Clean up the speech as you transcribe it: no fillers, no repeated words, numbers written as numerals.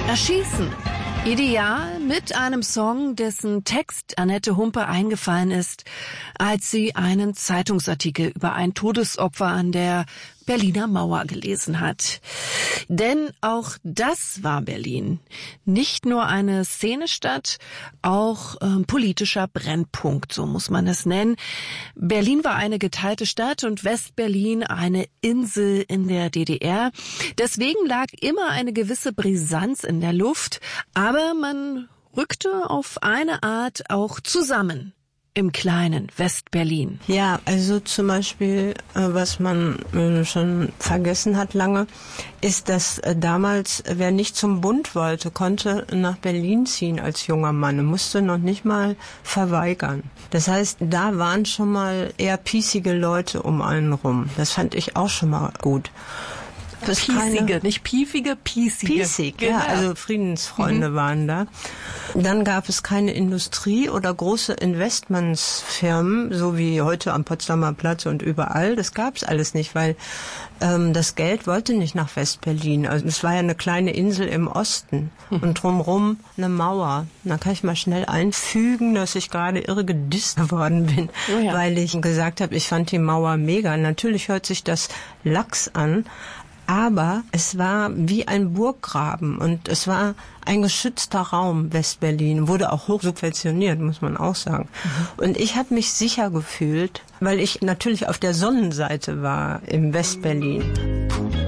Erschießen. Ideal mit einem Song, dessen Text Annette Humpe eingefallen ist, als sie einen Zeitungsartikel über ein Todesopfer an der Berliner Mauer gelesen hat. Denn auch das war Berlin. Nicht nur eine Szenestadt, auch politischer Brennpunkt, so muss man es nennen. Berlin war eine geteilte Stadt und Westberlin eine Insel in der DDR. Deswegen lag immer eine gewisse Brisanz in der Luft, aber man rückte auf eine Art auch zusammen. Im kleinen Westberlin. Ja, also zum Beispiel, was man schon vergessen hat lange, ist, dass damals, wer nicht zum Bund wollte, konnte nach Berlin ziehen als junger Mann und musste noch nicht mal verweigern. Das heißt, da waren schon mal eher piesige Leute um einen rum. Das fand ich auch schon mal gut. Piesige, nicht piefige, piesige. Piesig, genau. Ja, also Friedensfreunde waren da. Dann gab es keine Industrie oder große Investmentsfirmen, so wie heute am Potsdamer Platz und überall. Das gab es alles nicht, weil das Geld wollte nicht nach Westberlin. Also es war ja eine kleine Insel im Osten und drumherum eine Mauer. Und dann kann ich mal schnell einfügen, dass ich gerade irre gedisst worden bin, weil ich gesagt habe, ich fand die Mauer mega. Natürlich hört sich das Lax an, aber es war wie ein Burggraben und es war ein geschützter Raum, Westberlin. Wurde auch hoch subventioniert, muss man auch sagen. Und ich habe mich sicher gefühlt, weil ich natürlich auf der Sonnenseite war im Westberlin.